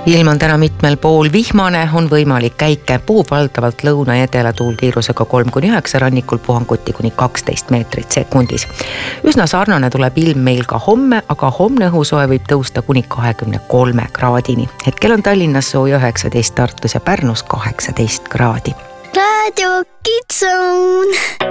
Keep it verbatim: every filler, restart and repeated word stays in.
ilm on täna mitmel pool vihmane, on võimalik käike, puhub valdavalt lõuna ja edela tuul kiirusega kolm kuni üheksa, rannikul puhanguti kuni kaksteist meetrit sekundis. Üsna sarnane tuleb ilm meil ka homme, aga homne õhusoe võib tõusta kuni kahekümne kolme kraadini. Hetkel on Tallinnas sooja üheksateist, Tartus ja Pärnus kaheksateist kraadi. Radio Kids Zone.